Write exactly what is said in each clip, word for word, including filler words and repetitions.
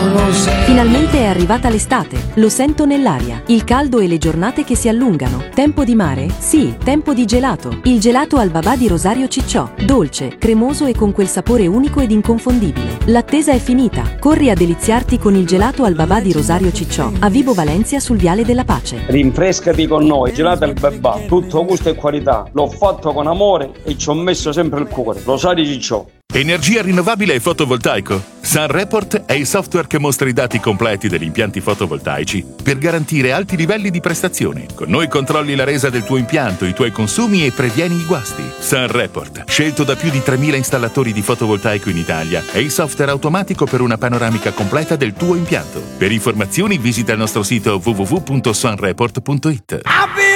Finalmente è arrivata l'estate, lo sento nell'aria, il caldo e le giornate che si allungano. Tempo di mare? Sì, tempo di gelato. Il gelato al babà di Rosario Cicciò, dolce, cremoso e con quel sapore unico ed inconfondibile. L'attesa è finita, corri a deliziarti con il gelato al babà di Rosario Cicciò, a Vibo Valencia sul Viale della Pace. Rinfrescati con noi, gelato al babà, tutto gusto e qualità. L'ho fatto con amore e ci ho messo sempre il cuore. Rosario Cicciò. Energia rinnovabile e fotovoltaico. SunReport è il software che mostra i dati completi degli impianti fotovoltaici per garantire alti livelli di prestazione. Con noi controlli la resa del tuo impianto, i tuoi consumi e previeni i guasti. SunReport, scelto da più di tremila installatori di fotovoltaico in Italia, è il software automatico per una panoramica completa del tuo impianto. Per informazioni visita il nostro sito w w w punto sunreport punto i t.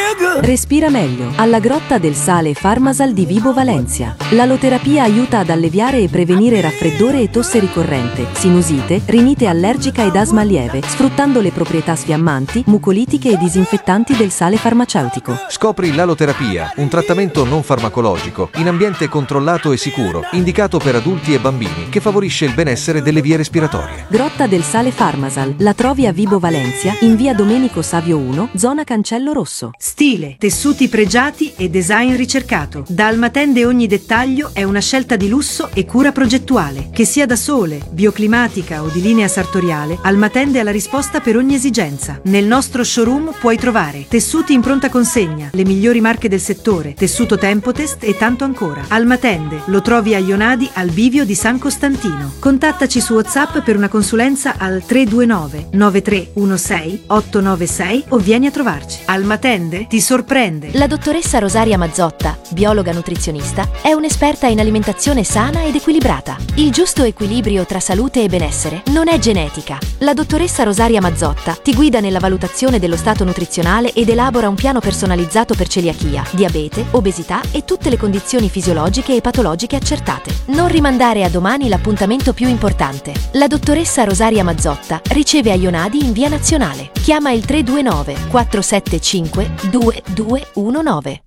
Respira meglio alla Grotta del Sale Farmasal di Vibo Valencia. L'aloterapia aiuta ad alleviare e prevenire raffreddore e tosse ricorrente, sinusite, rinite allergica ed asma lieve, sfruttando le proprietà sfiammanti, mucolitiche e disinfettanti del sale farmaceutico. Scopri l'aloterapia, un trattamento non farmacologico, in ambiente controllato e sicuro, indicato per adulti e bambini, che favorisce il benessere delle vie respiratorie. Grotta del Sale Farmasal, la trovi a Vibo Valencia, in via Domenico Savio uno, zona Cancello Rosso. Stile, tessuti pregiati e design ricercato. Da Almatende ogni dettaglio è una scelta di lusso e cura progettuale. Che sia da sole, bioclimatica o di linea sartoriale, Almatende ha la risposta per ogni esigenza. Nel nostro showroom puoi trovare tessuti in pronta consegna, le migliori marche del settore, tessuto Tempotest e tanto ancora. Almatende lo trovi a Ionadi al bivio di San Costantino. Contattaci su WhatsApp per una consulenza al tre due nove nove tre uno sei otto nove sei o vieni a trovarci. Almatende ti sorprende. La dottoressa Rosaria Mazzotta, biologa nutrizionista, è un'esperta in alimentazione sana ed equilibrata. Il giusto equilibrio tra salute e benessere non è genetica. La dottoressa Rosaria Mazzotta ti guida nella valutazione dello stato nutrizionale ed elabora un piano personalizzato per celiachia, diabete, obesità e tutte le condizioni fisiologiche e patologiche accertate. Non rimandare a domani l'appuntamento più importante. La dottoressa Rosaria Mazzotta riceve a Ionadi in via Nazionale. Chiama il tre due nove quattro sette cinque due due uno nove.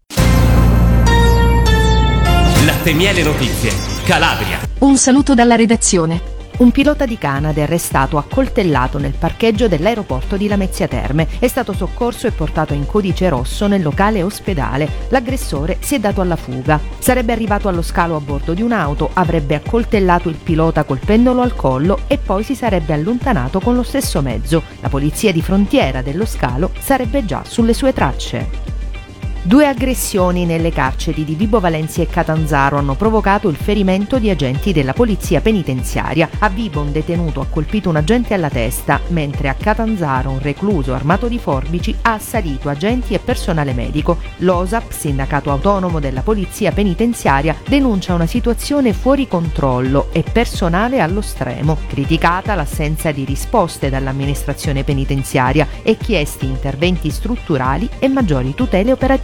Latte Miele Notizie, Calabria. Un saluto dalla redazione. Un pilota di Canada è arrestato accoltellato nel parcheggio dell'aeroporto di Lamezia Terme. È stato soccorso e portato in codice rosso nel locale ospedale. L'aggressore si è dato alla fuga. Sarebbe arrivato allo scalo a bordo di un'auto, avrebbe accoltellato il pilota colpendolo al collo e poi si sarebbe allontanato con lo stesso mezzo. La polizia di frontiera dello scalo sarebbe già sulle sue tracce. Due aggressioni nelle carceri di Vibo Valencia e Catanzaro hanno provocato il ferimento di agenti della polizia penitenziaria. A Vibo un detenuto ha colpito un agente alla testa, mentre a Catanzaro un recluso armato di forbici ha assalito agenti e personale medico. L'O S A P, sindacato autonomo della polizia penitenziaria, denuncia una situazione fuori controllo e personale allo stremo. Criticata l'assenza di risposte dall'amministrazione penitenziaria e chiesti interventi strutturali e maggiori tutele operative.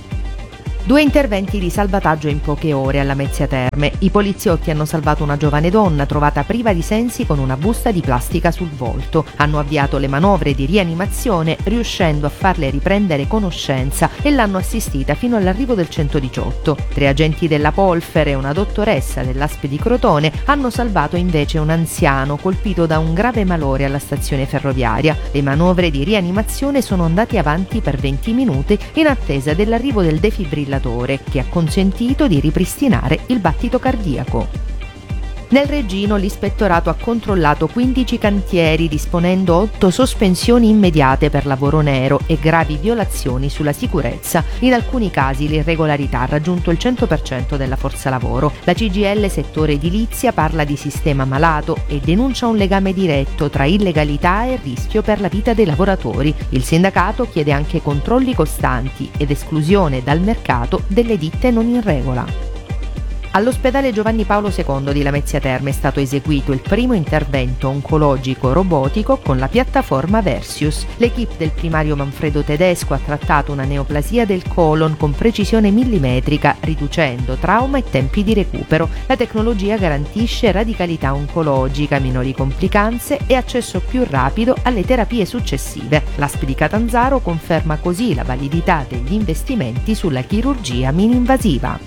Due interventi di salvataggio in poche ore alla Lamezia Terme. I poliziotti hanno salvato una giovane donna trovata priva di sensi con una busta di plastica sul volto. Hanno avviato le manovre di rianimazione riuscendo a farle riprendere conoscenza e l'hanno assistita fino all'arrivo del centodiciotto. Tre agenti della Polfer e una dottoressa dell'A S P di Crotone hanno salvato invece un anziano colpito da un grave malore alla stazione ferroviaria. Le manovre di rianimazione sono andate avanti per venti minuti in attesa dell'arrivo del defibrillatore che ha consentito di ripristinare il battito cardiaco. Nel Reggino l'ispettorato ha controllato quindici cantieri disponendo otto sospensioni immediate per lavoro nero e gravi violazioni sulla sicurezza. In alcuni casi l'irregolarità ha raggiunto il cento per cento della forza lavoro. La C G I L settore edilizia parla di sistema malato e denuncia un legame diretto tra illegalità e rischio per la vita dei lavoratori. Il sindacato chiede anche controlli costanti ed esclusione dal mercato delle ditte non in regola. All'ospedale Giovanni Paolo secondo di Lamezia Terme è stato eseguito il primo intervento oncologico robotico con la piattaforma Versius. L'equipe del primario Manfredo Tedesco ha trattato una neoplasia del colon con precisione millimetrica, riducendo trauma e tempi di recupero. La tecnologia garantisce radicalità oncologica, minori complicanze e accesso più rapido alle terapie successive. L'A S P di Catanzaro conferma così la validità degli investimenti sulla chirurgia mini-invasiva.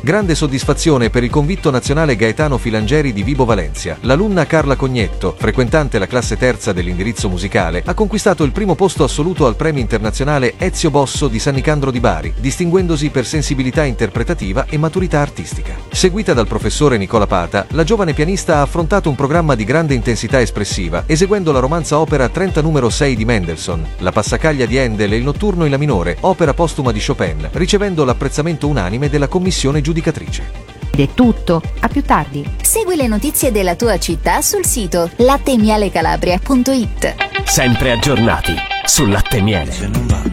Grande soddisfazione per il convitto nazionale Gaetano Filangeri di Vibo Valencia. L'alunna Carla Cognetto, frequentante la classe terza dell'indirizzo musicale, ha conquistato il primo posto assoluto al premio internazionale Ezio Bosso di San Nicandro di Bari, distinguendosi per sensibilità interpretativa e maturità artistica. Seguita dal professore Nicola Pata, la giovane pianista ha affrontato un programma di grande intensità espressiva, eseguendo la romanza opera trenta numero sei di Mendelssohn, la passacaglia di Handel e il notturno in la minore, opera postuma di Chopin, ricevendo l'apprezzamento unanime della commissione giudicatrice. Ed è tutto, a più tardi. Segui le notizie della tua città sul sito latte miele calabria punto it. Sempre aggiornati su Latte e Miele.